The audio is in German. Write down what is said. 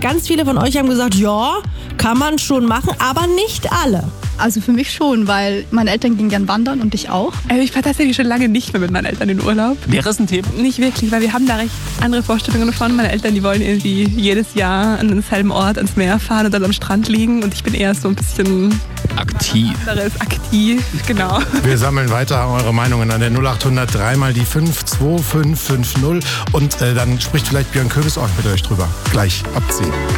ganz viele von euch haben gesagt, ja, kann man schon machen, aber nicht alle. Also für mich schon, weil meine Eltern gehen gern wandern und ich auch. Ich fahre tatsächlich schon lange nicht mehr mit meinen Eltern in Urlaub. Wäre es ein Thema? Nicht wirklich, weil wir haben da recht andere Vorstellungen davon. Meine Eltern, die wollen irgendwie jedes Jahr an denselben Ort ans Meer fahren und dann am Strand liegen. Und ich bin eher so ein bisschen aktiv. Aktiv, genau. Wir sammeln weiter eure Meinungen an der 0800 3 mal die 52550 und dann spricht vielleicht Björn Köbis auch mit euch drüber. Gleich ab 10.